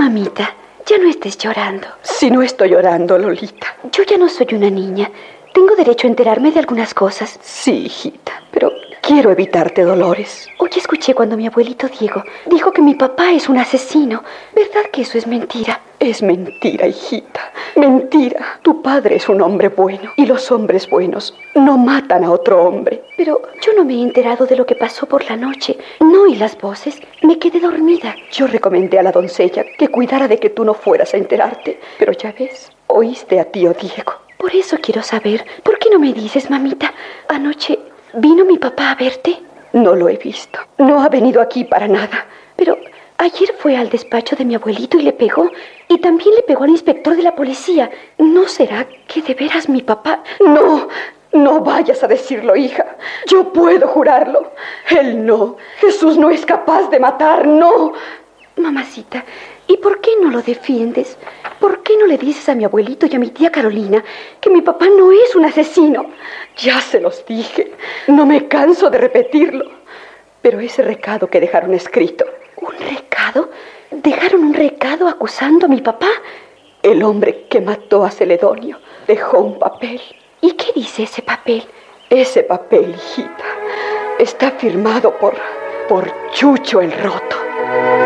Mamita, ya no estés llorando. Si no estoy llorando, Lolita. Yo ya no soy una niña. Tengo derecho a enterarme de algunas cosas. Sí, hijita, pero quiero evitarte dolores. Hoy escuché cuando mi abuelito Diego dijo que mi papá es un asesino. ¿Verdad que eso es mentira? Es mentira, hijita. Mentira. Tu padre es un hombre bueno y los hombres buenos no matan a otro hombre. Pero yo no me he enterado de lo que pasó por la noche. No oí las voces. Me quedé dormida. Yo recomendé a la doncella que cuidara de que tú no fueras a enterarte. Pero ya ves, oíste a tío Diego. Por eso quiero saber. ¿Por qué no me dices, mamita? Anoche, ¿vino mi papá a verte? No lo he visto. No ha venido aquí para nada. Pero ayer fue al despacho de mi abuelito y le pegó. Y también le pegó al inspector de la policía. ¿No será que de veras mi papá...? No, no vayas a decirlo, hija. Yo puedo jurarlo. Él no. Jesús no es capaz de matar, no. Mamacita, ¿y por qué no lo defiendes? ¿Por qué no le dices a mi abuelito y a mi tía Carolina que mi papá no es un asesino? Ya se los dije. No me canso de repetirlo. Pero ese recado que dejaron escrito... ¿Un recado? ¿Dejaron un recado acusando a mi papá? El hombre que mató a Celedonio dejó un papel. ¿Y qué dice ese papel? Ese papel, hijita, está firmado por Chucho el Roto.